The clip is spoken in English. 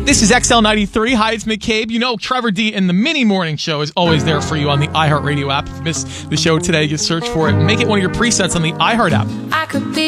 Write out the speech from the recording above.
This is XL93. Hi, it's McCabe. You know, Trevor D and the Mini Morning Show is always there for you on the iHeartRadio app. If you missed the show today, just search for it. Make it one of your presets on the iHeart app. I could be